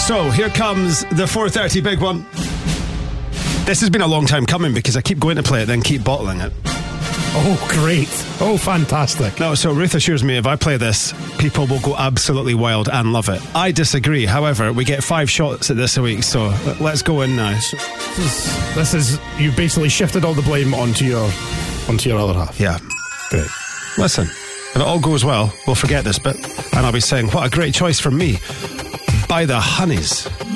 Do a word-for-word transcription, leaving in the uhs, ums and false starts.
So here comes the four thirty big one. This has been a long time coming because I keep going to play it, then keep bottling it. Oh, great. Oh, fantastic. No, so Ruth assures me if I play this, people will go absolutely wild and love it. I disagree. However, we get five shots at this a week, so let's go in now. This is, this is you've basically shifted all the blame onto your onto your other half. Yeah. Great. Listen, if it all goes well, we'll forget this bit, and I'll be saying, what a great choice from me. By the Honeys.